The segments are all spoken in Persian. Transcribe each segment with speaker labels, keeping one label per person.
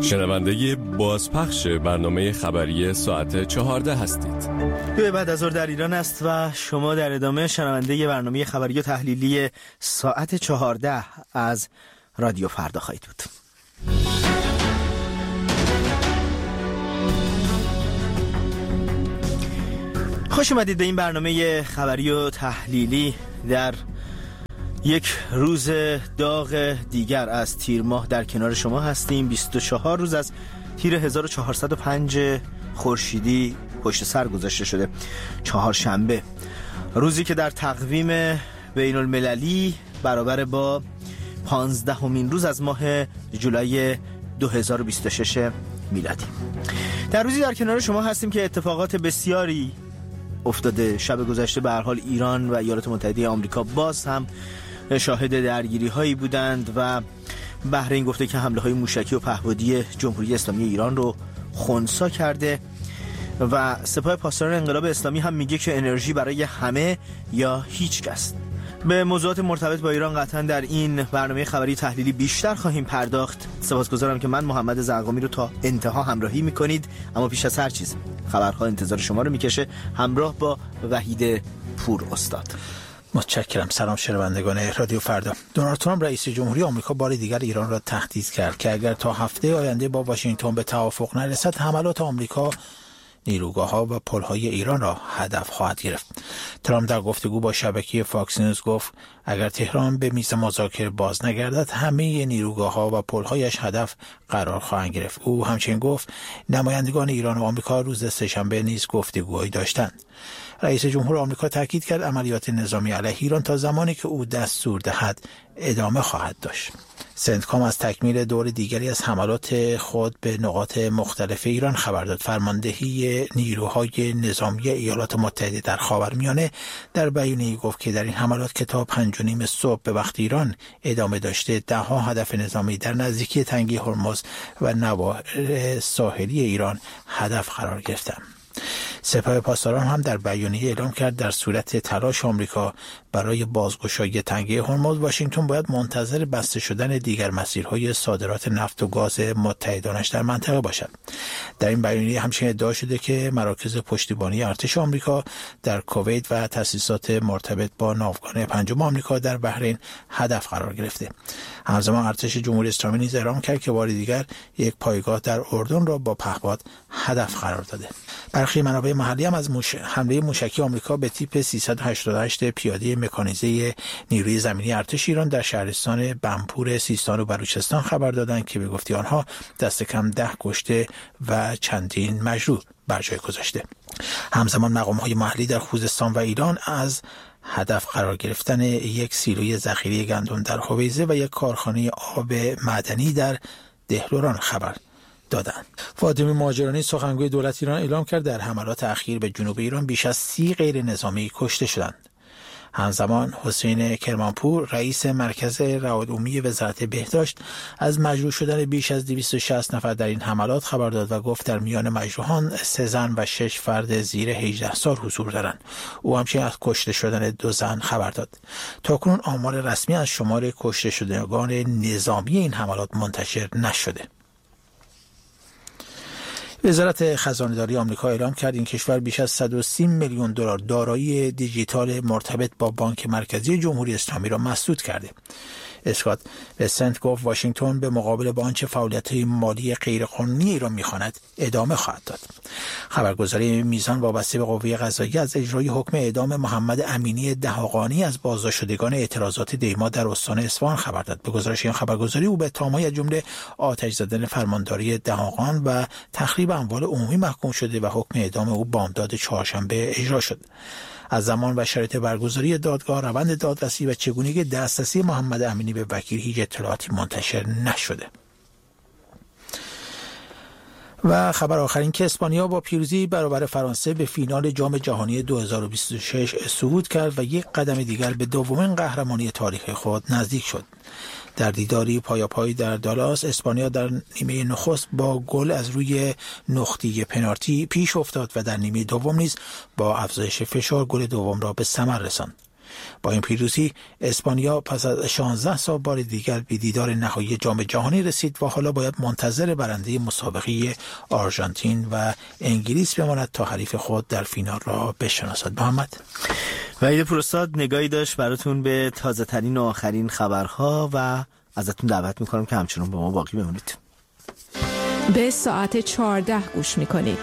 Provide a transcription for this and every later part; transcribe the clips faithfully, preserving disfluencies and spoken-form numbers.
Speaker 1: شنونده بازپخش برنامه خبری ساعت چهارده هستید.
Speaker 2: دو بعد از ظهر در ایران است و شما در ادامه شنونده برنامه خبری و تحلیلی ساعت چهارده از رادیو فردا خواهید بود. خوش اومدید به این برنامه خبری و تحلیلی. در یک روز داغ دیگر از تیر ماه در کنار شما هستیم. بیست و چهار روز از تیر هزار و چهارصد و پنج خورشیدی پشت سر گذاشته شده. چهارشنبه، روزی که در تقویم بین المللی برابر با پانزدهمین روز از ماه جولای دو هزار و بیست و شش میلادی. در روزی در کنار شما هستیم که اتفاقات بسیاری افتاده. شب گذشته به هر حال ایران و ایالات متحده آمریکا باز هم شاهد درگیری هایی بودند و بحرین گفته که حمله های موشکی و پهپادی جمهوری اسلامی ایران رو خنثی کرده و سپاه پاسداران انقلاب اسلامی هم میگه که انرژی برای همه یا هیچ کس. به موضوعات مرتبط با ایران قطعا در این برنامه خبری تحلیلی بیشتر خواهیم پرداخت. سپاسگزارم که من محمد زرقامی رو تا انتها همراهی میکنید، اما پیش از هر چیز خبرها انتظار شما رو میکشه همراه با وحید پور استاد.
Speaker 3: متشکرم. سلام شنوندگان رادیو فردا. دونالد ترامپ رئیس جمهوری آمریکا بار دیگر ایران را تهدید کرد که اگر تا هفته آینده با واشنگتن به توافق نرسد حملات آمریکا نیروگاه‌ها و پل‌های ایران را هدف خواهد گرفت. ترامپ در گفتگو با شبکه فاکس نیوز گفت اگر تهران به میز مذاکره باز نگردد همه نیروگاه‌ها و پل‌هایش هدف قرار خواهند گرفت. او همچنین گفت نمایندگان ایران و آمریکا روز سه‌شنبه نیز گفتگوهایی داشتند. رئیس جمهور آمریکا تاکید کرد عملیات نظامی علیه ایران تا زمانی که او دستور دهد ادامه خواهد داشت. سنتکام از تکمیل دور دیگری از حملات خود به نقاط مختلف ایران خبر داد. فرماندهی نیروهای نظامی ایالات متحده در خاورمیانه در بیانیه‌ای گفت که در این حملات که تا پنج و نیم صبح به وقت ایران ادامه داشته ده‌ها هدف نظامی در نزدیکی تنگه هرمز و نواحی ساحلی ایران هدف قرار گرفتند. سپاه پاسداران هم در بیانیه اعلام کرد در صورت تلاش آمریکا برای بازگشایی تنگه هرمز واشنگتن باید منتظر بسته شدن دیگر مسیرهای صادرات نفت و گاز متحدانش در منطقه باشد. در این بیانیه همچنین ادعا شده که مراکز پشتیبانی ارتش آمریکا در کویت و تأسیسات مرتبط با ناوگان پنجم آمریکا در بحرین هدف قرار گرفته. همزمان ارتش جمهوری اسلامی نیز اعلام کرد که بار دیگر یک پایگاه در اردن را با پهپاد هدف قرار داده. برخی منابع محلی هم از موش... حمله موشکی آمریکا به تیپ سیصد و هشتاد و هشت پیاده مکانیزه نیروی زمینی ارتش ایران در شهرستان بنپور سیستان و بلوچستان خبر دادند که به گفته آنها دست کم ده کشته و چندین مجروح بر جای گذاشته. همزمان مقام‌های محلی در خوزستان و ایران از هدف قرار گرفتن یک سیلوی ذخیره گندم در هویزه و یک کارخانه آب معدنی در دهلوران خبر دادند. فاطمی مهاجرانی سخنگوی دولت ایران اعلام کرد در حملات اخیر به جنوب ایران بیش از سی غیر نظامی کشته شدند. همزمان حسین کرمانپور رئیس مرکز روابط عمومی وزارت بهداشت از مجروح شدن بیش از دویست و شصت نفر در این حملات خبر داد و گفت در میان مجروحان سه زن و شش فرد زیر هجده سال حضور دارند. او همچنین از کشته شدن دو زن خبر داد. تاکنون آمار رسمی از شمار کشته شدگان نظامی این حملات منتشر نشده. وزارت خزانه‌داری آمریکا اعلام کرد این کشور بیش از صد و سی میلیون دلار دارایی دیجیتال مرتبط با بانک مرکزی جمهوری اسلامی را مسدود کرده. اسکات بسنت گفت واشنگتن به مقابل با آنچه فعالیت‌های مالی غیرقانونی ایران می‌خواند ادامه خواهد داد. خبرگزاری میزان وابسته به قوه قضاییه از اجرای حکم اعدام محمد امینی دهقانی از بازداشت شدگان اعتراضات دیما در استان اصفهان خبر داد. به گزارش این خبرگزاری او به اتهام‌های از جمله آتش زدن فرمانداری دهقان و تخریب اموال عمومی محکوم شده و حکم اعدام او بامداد چهارشنبه اجرا شد. از زمان و شرایط برگزاری دادگاه، روند دادرسی و چگونگی دسترسی محمد امینی به وکیل هیچ اطلاعاتی منتشر نشده. و خبر آخر این که اسپانیا با پیروزی برابر فرانسه به فینال جام جهانی دو هزار و بیست و شش صعود کرد و یک قدم دیگر به دومین قهرمانی تاریخی خود نزدیک شد. در دیداری پایاپای در دالاس اسپانیا در نیمه نخست با گل از روی نقطه پنالتی پیش افتاد و در نیمه دوم نیز با افزایش فشار گل دوم را به ثمر رساند. با این پیروزی اسپانیا پس از شانزده سال بار دیگر به دیدار نهایی جام جهانی رسید و حالا باید منتظر برنده مسابقه آرژانتین و انگلیس بماند تا حریف خود در فینال را بشناسد. محمد
Speaker 2: وحید پوراستاد نگاهی داشت براتون به تازه ترین و آخرین خبرها و ازتون دعوت میکنم که همچنان با ما باقی بمونید.
Speaker 4: به ساعت چهارده گوش میکنید.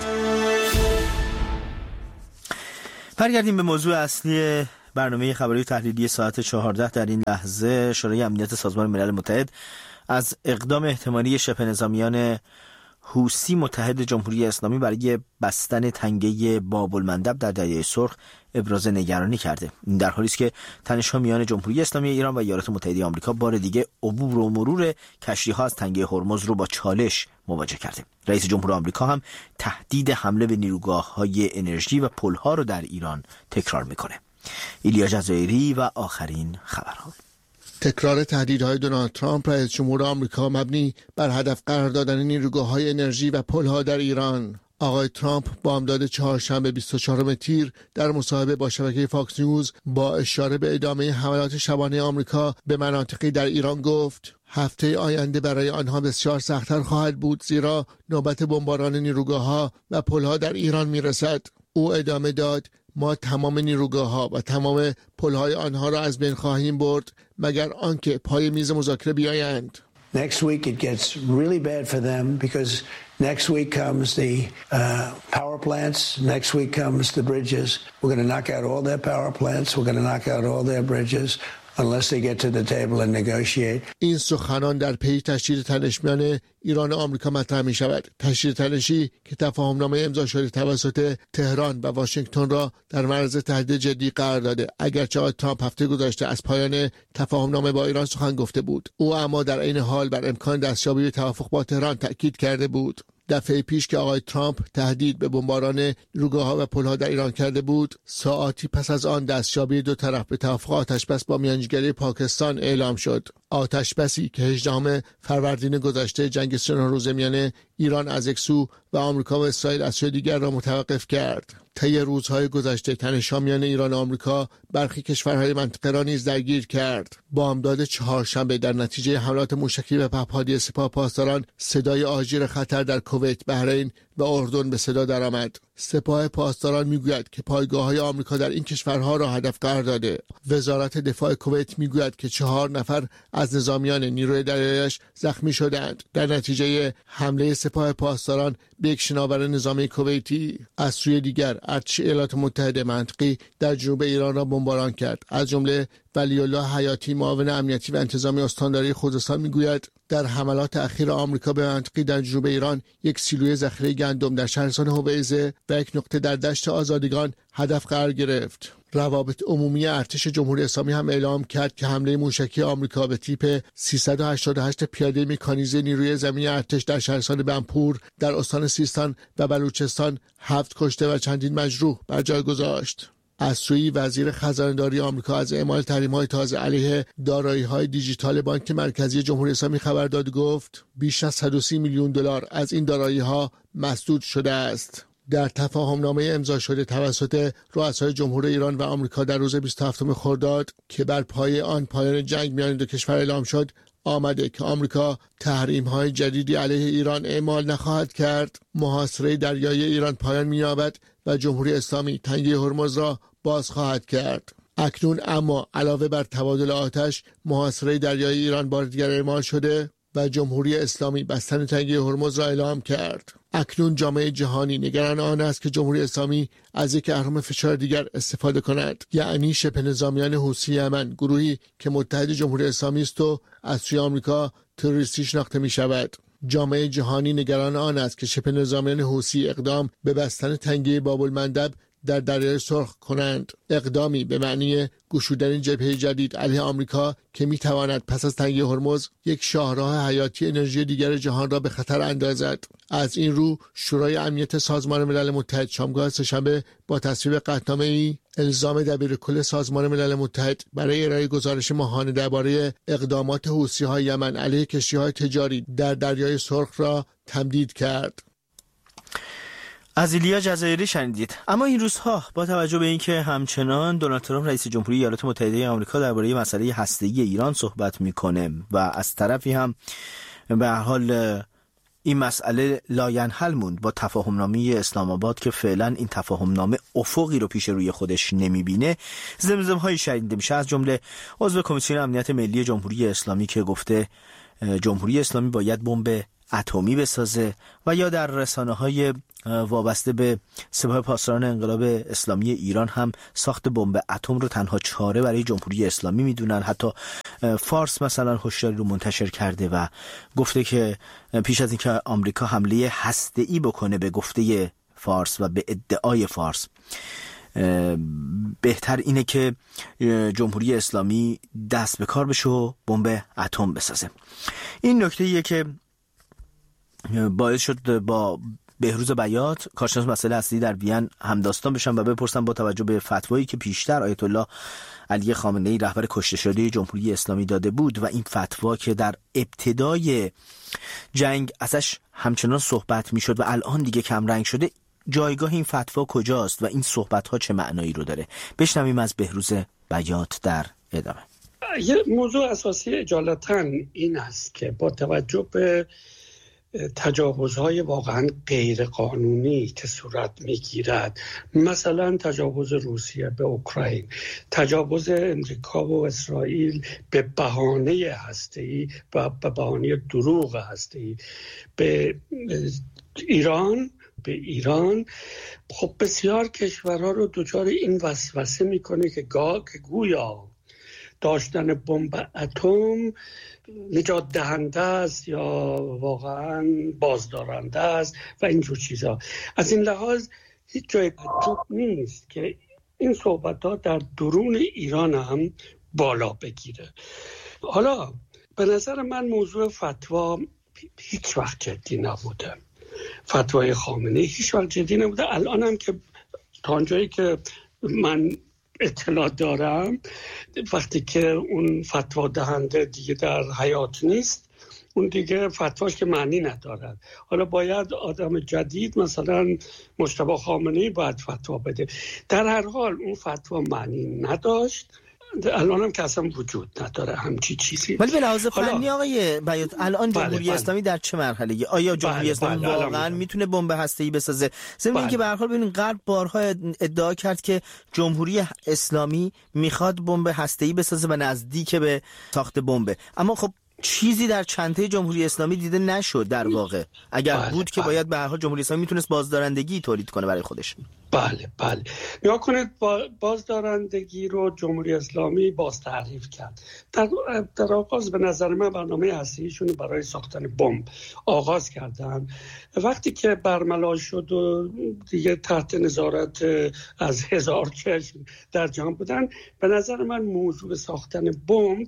Speaker 2: برگردیم به موضوع اصلی برنامه خبری و تحلیلی ساعت چهارده. در این لحظه شورای امنیت سازمان ملل متحد از اقدام احتمالی شبه نظامیان حوثی متحد جمهوری اسلامی برای بستن تنگه باب المندب در دریای سرخ ابراز نگرانی کرده. این در حالی است که تنش‌ها میان جمهوری اسلامی ایران و ایالات متحده آمریکا بار دیگه عبور و مرور کشتی‌ها از تنگه هرمز رو با چالش مواجه کرده. رئیس جمهور آمریکا هم تهدید حمله به نیروگاه‌های انرژی و پل‌ها رو در ایران تکرار میکنه. ایلیا جزایری و آخرین خبرها.
Speaker 5: تکرار تهدیدهای دونالد ترامپ رئیس جمهور آمریکا مبنی بر هدف قرار دادن نیروگاه‌های انرژی و پل‌ها در ایران. آقای ترامپ بامداد چهارشنبه بیست و چهارم تیر در مصاحبه با شبکه فاکس نیوز با اشاره به ادامه حملات شبانه آمریکا به مناطقی در ایران گفت هفته آینده برای آنها بسیار سخت‌تر خواهد بود، زیرا نوبت بمباران نیروگاه‌ها و پل‌ها در ایران می‌رسد. او ادامه داد ما تمام نیروگاه‌ها و تمام پل‌های آنها را از بین خواهیم برد مگر آنکه پای میز مذاکره بیایند.
Speaker 6: Next week it gets really bad for them because next week comes the uh, power plants, next week comes the bridges. We're going to knock out all their power plants, we're going to knock out all their bridges unless they get to the table and negotiate.
Speaker 5: این سخنان در پی تشدید تنش میان ایران و آمریکا مطرح می شود. تشدید تنشی که تفاهمنامه امضا شده توسط تهران و واشنگتن را در معرض تهدید جدی قرار داده. اگرچه آقای ترامپ هفته گذشته از پایان تفاهمنامه با ایران سخن گفته بود، او اما در عین حال بر امکان دستیابی به توافق با تهران تاکید کرده بود. دفعه پیش که آقای ترامپ تهدید به بمباران نیروگاه‌ها و پل‌ها در ایران کرده بود، ساعاتی پس از آن دستیابی دو طرف به توافق آتشبس با میانجیگری پاکستان اعلام شد. آتشبسی که هجدهم فروردین گذشته جنگ سه روزه میان ایران از یک سو و آمریکا و اسرائیل از سوی دیگر را متوقف کرد. طی روزهای گذشته تنش‌ها میان ایران و آمریکا برخی کشورهای منطقه را نیز درگیر کرد. بامداد چهارشنبه در نتیجه حملات موشکی و پهپادی سپاه پاسداران صدای آژیر خطر در کویت، بحرین و اردن به صدا درآمد. سپاه پاسداران میگوید که پایگاه‌های آمریکا در این کشورها را هدف قرار داده. وزارت دفاع کویت میگوید که چهار نفر از نظامیان نیروی دریایش زخمی شدند در نتیجه حمله سپاه پاسداران به یک شناور نظامی کویتی. از سوی دیگر ارتش ایالات متحده منطقی در جنوب ایران را بمباران کرد. از جمله ولی الله حیاتی، معاون امنیتی و انتظامی استانداری خوزستان میگوید در حملات اخیر آمریکا به منطقه در جنوب ایران یک سیلوی ذخیره گندم در شهرستان هویزه و یک نقطه در دشت آزادگان هدف قرار گرفت. روابط عمومی ارتش جمهوری اسلامی هم اعلام کرد که حمله موشکی آمریکا به تیپ سیصد و هشتاد و هشت پیاده مکانیزه نیروی زمینی ارتش در شهرستان بنپور در استان سیستان و بلوچستان هفت کشته و چندین مجروح بر جای گذاشت. از سوی وزیر خزانه‌داری آمریکا از اعمال تحریم‌های تازه علیه دارایی‌های دیجیتال بانک مرکزی جمهوری اسلامی خبر داد و گفت بیش از صد و سی میلیون دلار از این دارایی‌ها مسدود شده است. در تفاهمنامه امضا شده توسط رؤسای جمهور ایران و آمریکا در روز بیست و هفتم خرداد که بر پایه آن پایان جنگ میان دو کشور اعلام شد، آمده که آمریکا تحریم‌های جدیدی علیه ایران اعمال نخواهد کرد. محاصره دریایی ایران پایان می‌یابد و جمهوری اسلامی تنگه هرمز را باز خواهد کرد. اکنون اما علاوه بر تبادل آتش، محاصره دریایی ایران بار دیگر اعمال شده و جمهوری اسلامی بستن تنگه هرمز را اعلام کرد. اکنون جامعه جهانی نگران آن است که جمهوری اسلامی از یک اهرم فشار دیگر استفاده کند، یعنی شبه نظامیان حوثی یمن، گروهی که متحد جمهوری اسلامی است و از سوی آمریکا تروریستی شناخته می شود. جامعه جهانی نگران آن است که شبه نظامیان حوثی اقدام به بستن تنگه باب المندب در دریای سرخ کنند، اقدامی به معنی گشودن جبهه جدید علیه آمریکا که میتواند پس از تنگه هرمز یک شاهراه حیاتی انرژی دیگر جهان را به خطر اندازد. از این رو شورای امنیت سازمان ملل متحد شامگاه سه‌شنبه با تصویب قطعنامه‌ای الزام دبیرکل سازمان ملل متحد برای ارائه گزارش ماهانه درباره اقدامات حوثی‌های یمن علیه کشتی‌های تجاری در دریای سرخ را تمدید کرد.
Speaker 2: از ایلیا جزایری شنیدید. اما این روزها با توجه به اینکه همچنان دونالد ترامپ رئیس جمهوری ایالات متحده آمریکا درباره مسئله هسته‌ای ایران صحبت میکنه و از طرفی هم به هر حال این مسئله لاینحل موند با تفاهمنامه اسلام آباد که فعلا این تفاهمنامه افقی رو پیش روی خودش نمیبینه، زمزمه‌هایی شنیده میشه از جمله عضو کمیسیون امنیت ملی جمهوری اسلامی که گفته جمهوری اسلامی باید بمب اتمی بسازه و یا در رسانه‌های وابسته به سپاه پاسداران انقلاب اسلامی ایران هم ساخت بمب اتم رو تنها چاره برای جمهوری اسلامی میدونن. حتی فارس مثلا هشداری رو منتشر کرده و گفته که پیش از اینکه آمریکا حمله هسته‌ای بکنه به گفته فارس و به ادعای فارس، بهتر اینه که جمهوری اسلامی دست به کار بشه و بمب اتم بسازه. این نکته‌ایه که باعث شد با بهروز بیات کارشناس مسائل هسته‌ای در وین همداستان بشن و بپرسن با توجه به فتوایی که پیشتر آیت الله علی خامنه‌ای رهبر کشته شده جمهوری اسلامی داده بود و این فتوا که در ابتدای جنگ ازش همچنان صحبت میشد و الان دیگه کم رنگ شده، جایگاه این فتوا کجاست و این صحبت‌ها چه معنایی رو داره؟ بشنویم از بهروز بیات در ادامه.
Speaker 7: یه موضوع اساسی اجالتاً این است که با توجه به تجاوزهای واقعا غیر قانونی که صورت میگیرد، مثلا تجاوز روسیه به اوکراین، تجاوز امریکا و اسرائیل به بهانه هسته‌ای و به بهانه دروغ هسته‌ای به ایران به ایران خب بسیار کشورها رو دچار این وسوسه میکنه که گاه که گویا داشتن بمب اتم نجات دهنده است یا واقعا بازدارنده است و اینجور چیزا. از این لحاظ هیچ جای تعجب نیست که این صحبت‌ها در درون ایران هم بالا بگیره. حالا به نظر من موضوع فتوا هیچ وقت جدی نبوده. فتوای خامنه‌ای هیچ وقت جدی نبوده. الان هم که تا اونجایی که من اطلاع دارم، وقتی که اون فتوا دهنده دیگه در حیات نیست، اون دیگه فتواش که معنی ندارد. حالا باید آدم جدید مثلا مجتبی خامنه‌ای باید فتوا بده. در هر حال اون فتوا معنی نداشت، الان هم که اصلا وجود نداره همچی چیزی.
Speaker 2: ولی به لحاظ فنی آقای بیات الان جمهوری بله اسلامی بله. در چه مرحله‌ای؟ آیا جمهوری بله اسلامی بله واقعا میتونه بمب هسته‌ای بسازه؟ ضمن بله. اینکه به هر حال ببینید غرب بارها ادعا کرد که جمهوری اسلامی میخواد بمب هسته‌ای بسازه و نزدیک به ساخت بمب، اما خب چیزی در چنته جمهوری اسلامی دیده نشد در واقع. اگر بله، بود که بله. باید به هر حال جمهوری اسلامی میتونست بازدارندگی تولید کنه برای خودش.
Speaker 7: بله بله نگاه کنید، بازدارندگی رو جمهوری اسلامی باز تعریف کرد. در, در آغاز به نظر من برنامه هسته‌ایشون برای ساختن بمب آغاز کردن. وقتی که برملا شد و دیگه تحت نظارت از هزار چشم در جهان بودن، به نظر من موضوع ساختن بمب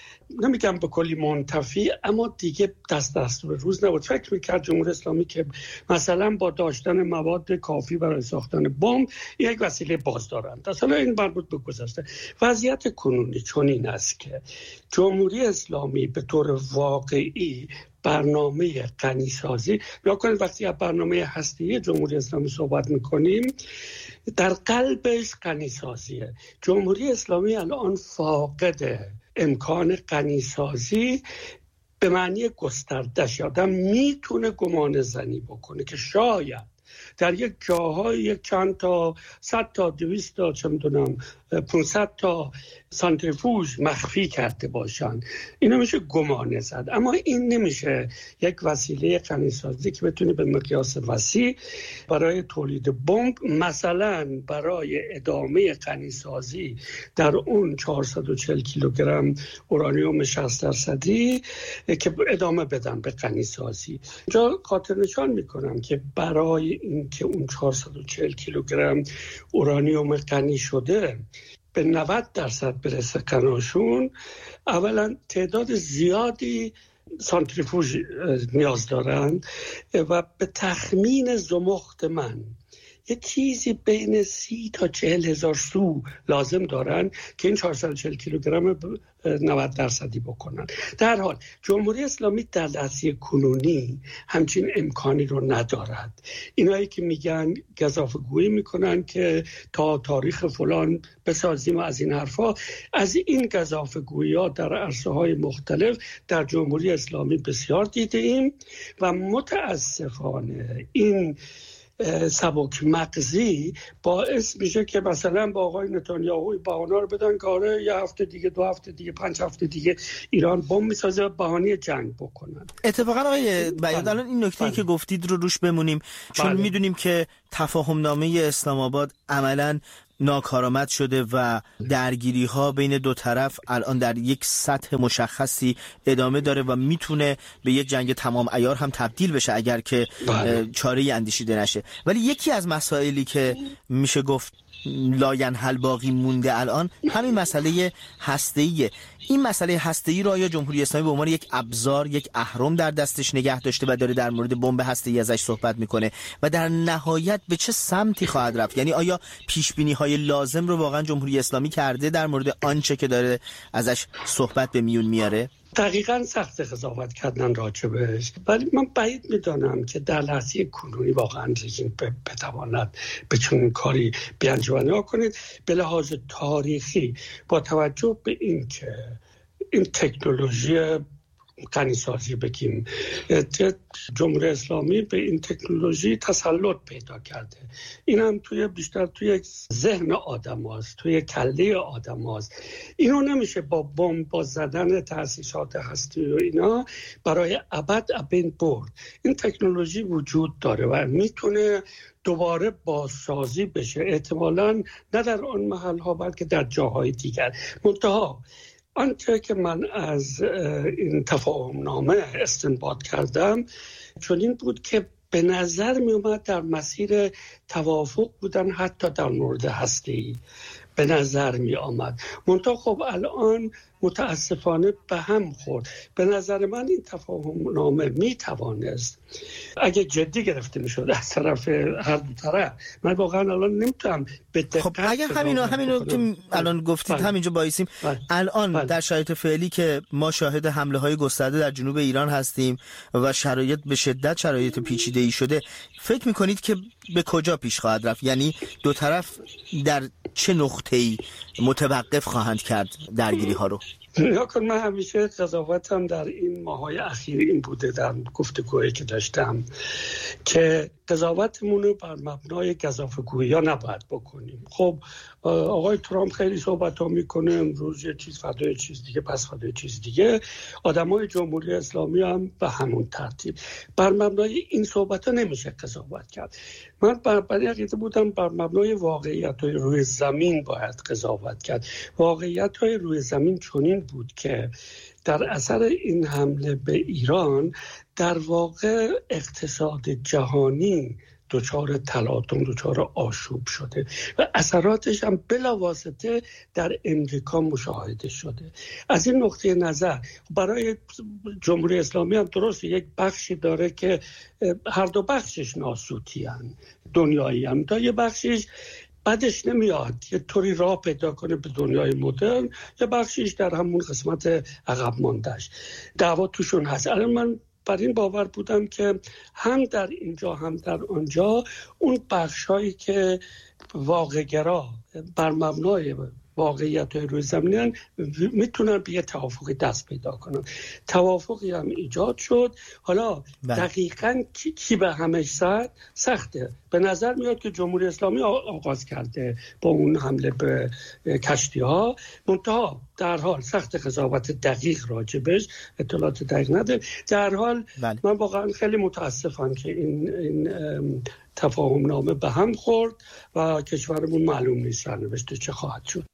Speaker 7: نمیگم به کلی منتفی، اما دیگه دست دست به روز نبود. فکر میکرد جمهوری اسلامی که مثلا با داشتن مواد کافی برای ساختن بمب یک وسیله بازدارند. اصلا این مربوط به گذشته. وضعیت کنونی چون این است که جمهوری اسلامی به طور واقعی برنامه غنیسازی، یا کنید وقتی از برنامه هسته‌ای جمهوری اسلامی صحبت میکنیم، در قلبش غنیسازیه. جمهوری اسلامی الان فاقده امکان غنیسازی به معنی گسترده‌اش. آدم میتونه گمان زنی بکنه که شاید در یک جاهای یک چند تا صد تا دویست تا چه میدونم پانصد تا سانتریفوژ مخفی کرده باشن. اینو میشه گمان زد، اما این نمیشه یک وسیله غنیسازی که بتونه به مقیاس وسیع برای تولید بمب، مثلا برای ادامه غنیسازی در اون چهارصد و چهل کیلوگرم اورانیوم شصت درصدی که ادامه بدن به غنیسازی. اینجا خاطر نشان میکنم که برای اینکه اون چهارصد و چهل کیلوگرم اورانیوم غنی شده به نود درصد برسه غناشون، اولا تعداد زیادی سانتریفوژ نیاز دارند و به تخمین زمخت من یه چیزی بین سی تا چهل هزار سو لازم دارن که این چهارصد و چهل کیلوگرم نود درصدی بکنن. در حال جمهوری اسلامی در لحظه کنونی همچین امکانی رو ندارد. اینایی که میگن گزافه‌گویی میکنن که تا تاریخ فلان بسازیم و از این حرفا، از این گزافه‌گویی‌ها در عرصه‌های مختلف در جمهوری اسلامی بسیار دیده ایم و متاسفانه این سبک مغزی باعث میشه که مثلا با آقای نتانیاهو بهانه رو بدن که آره یه هفته دیگه، دو هفته دیگه، پنج هفته دیگه ایران بمب میسازه و بهانه جنگ بکنن.
Speaker 2: اتفاقا آقای بیاد الان این نکته‌ای که گفتید رو روش بمونیم، چون بله. میدونیم که تفاهم نامه اسلام آباد عملاً ناکارآمد شده و درگیری ها بین دو طرف الان در یک سطح مشخصی ادامه داره و میتونه به یک جنگ تمام عیار هم تبدیل بشه اگر که چاره‌ای اندیشیده نشه. ولی یکی از مسائلی که میشه گفت لاینحل باقی مونده الان همین مسئله هسته‌ایه. این مسئله هسته‌ای را یا جمهوری اسلامی به عنوان یک ابزار، یک اهرم در دستش نگه داشته و داره در مورد بمب هسته‌ای ازش صحبت میکنه و در نهایت به چه سمتی خواهد رفت؟ یعنی آیا پیش‌بینی‌های لازم رو واقعا جمهوری اسلامی کرده در مورد آنچه که داره ازش صحبت به میون میاره؟
Speaker 7: دقیقاً سخت قضاوت کردن راجبش، ولی من بعید میدانم که در لحظه کنونی واقعاً رژیم بتواند به چنین کاری بیانجامد کنید. به لحاظ تاریخی با توجه به این که این تکنولوژی غنی‌سازی بگیم، جمهوری اسلامی به این تکنولوژی تسلط پیدا کرده. این هم توی بیشتر توی ذهن آدم هست، توی کله آدم هست. اینو نمیشه با بمب با زدن تأسیسات هستی و اینا برای ابد ابین برد. این تکنولوژی وجود داره و میتونه دوباره بازسازی بشه، احتمالاً نه در آن محل ها بلکه در جاهای دیگر. منتها آنچه که من از این تفاهم نامه استنباط کردم چون این بود که به نظر می اومد در مسیر توافق بودن حتی در مورد هسته‌ای به نظر می آمد. منتها خب الان متاسفانه به هم خورد. به نظر من این تفاهم نامه می توانست اگه جدی گرفته می شد از طرف هر دو طرف، من واقعا الان نمیتونم به دقت.
Speaker 2: خب اگه همینو همینو که الان گفتید بله. همینجا بایسیم بله. الان بله. در شرایط فعلی که ما شاهد حمله های گسترده در جنوب ایران هستیم و شرایط به شدت شرایط پیچیده‌ای شده، فکر میکنید که به کجا پیش خواهد رفت؟ یعنی دو طرف در چه نقطه‌ای متوقف خواهند کرد درگیری ها رو؟
Speaker 7: یا کن من همیشه قضاوتم در این ماهای اخیر این بوده در گفتگویی که داشتم که قضاوتمون رو بر مبنای گزافه‌گویی ها نباید بکنیم. خب آقای ترامپ خیلی صحبت ها میکنه، امروز یه چیز فردا یه چیز دیگه، پس فردا یه چیز دیگه. آدمای جمهوری اسلامی هم به همون ترتیب. بر مبنای این صحبت ها نمیشه قضاوت کرد. من بر عقیده بودم بر مبنای واقعیت های روی زمین باید قضاوت کرد. واقعیت های روی زمین چنین بود که در اثر این حمله به ایران در واقع اقتصاد جهانی دچار تلاطم، دچار آشوب شده و اثراتش هم بلاواسطه در امریکا مشاهده شده. از این نقطه نظر برای جمهوری اسلامی هم درست یک بخشی داره که هر دو بخشش ناسوتی هن. دنیایی هم تا یه بخشش بعدش نمیاد یه طوری راه پیدا کنه به دنیای مدرن، یه بخشیش در همون قسمت عقب ماندهش دعوا توشون هست. الان من بر این باور بودم که هم در اینجا هم در آنجا اون بخشایی که واقع‌گرا بر مبنای واقعیت روی زمین میتونن به یه توافقی دست پیدا کنن. توافقی هم ایجاد شد. حالا بله. دقیقاً کی, کی به همش زد سخته. به نظر میاد که جمهوری اسلامی آغاز کرده با اون حمله به کشتی ها، منتها در حال سخت قضاوت دقیق راجبش اطلاعات دقیق نده. در حال بله. من واقعا خیلی متاسفم که این, این تفاهم نامه به هم خورد و کشورمون معلوم نیست سرنوشت چه خواهد شد.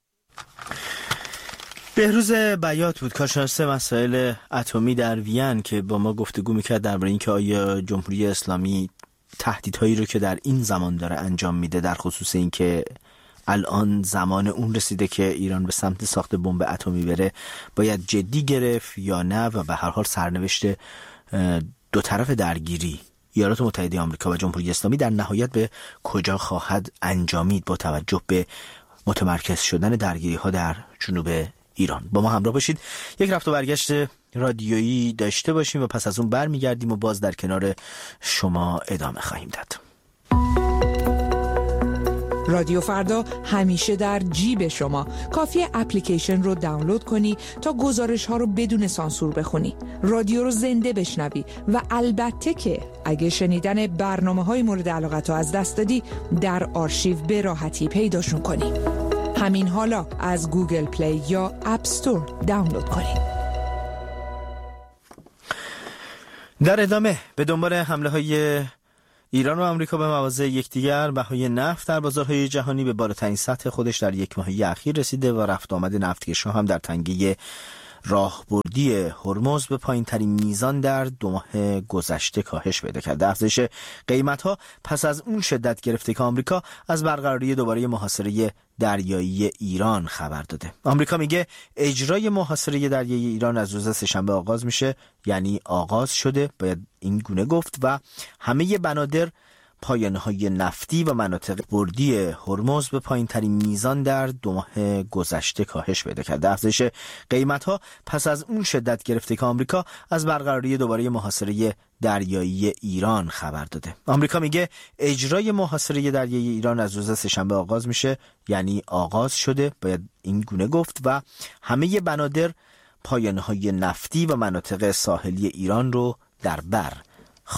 Speaker 2: بهروز بیات بود، کارشناس مسائل اتمی در وین، که با ما گفتگو میکرد درباره اینکه آیا جمهوری اسلامی تهدیدهایی رو که در این زمان داره انجام میده در خصوص اینکه الان زمان اون رسیده که ایران به سمت ساخت بمب اتمی بره باید جدی گرفت یا نه، و به هر حال سرنوشت دو طرف درگیری ایالات متحده آمریکا و جمهوری اسلامی در نهایت به کجا خواهد انجامید با توجه به متمرکز شدن درگیری ها در جنوب ایران. با ما همراه باشید، یک رفت و برگشت رادیویی داشته باشیم و پس از اون برمیگردیم و باز در کنار شما ادامه خواهیم داد.
Speaker 4: رادیو فردا همیشه در جیب شما. کافیه اپلیکیشن رو دانلود کنی تا گزارش ها رو بدون سانسور بخونی، رادیو رو زنده بشنوی و البته که اگه شنیدن برنامه های مورد علاقت رو از دست دادی در آرشیو به راحتی پیداشون کنی. همین حالا از گوگل پلی یا اپ استور دانلود کنی.
Speaker 2: در ادامه به دنبال حمله های ایران و آمریکا به مواضع یکدیگر، بهای نفت در بازارهای جهانی به بالاترین سطح خودش در یک ماهه اخیر رسیده و رفت آمد نفتکش‌ها هم در تنگه راهبردی هرمز به پایین ترین میزان در دو ماه گذشته کاهش پیدا کرده. افزایش قیمت‌ها پس از اون شدت گرفته که آمریکا از برقراری دوباره محاصره دریایی ایران خبر داده. آمریکا میگه اجرای محاصره دریایی ایران از روز سه‌شنبه آغاز میشه، یعنی آغاز شده باید این گونه گفت، و همه بنادر، پایانه‌های نفتی و مناطق بردی هرمز به پایین ترین میزان در دو ماه گذشته کاهش پیدا کرده. افزایش قیمت‌ها پس از اون شدت گرفته که آمریکا از برقراری دوباره محاصره دریایی ایران خبر داده. آمریکا میگه اجرای محاصره دریایی ایران از روز سه‌شنبه آغاز میشه، یعنی آغاز شده باید این گونه گفت، و همه بنادر، پایانه‌های نفتی و مناطق ساحلی ایران رو در بر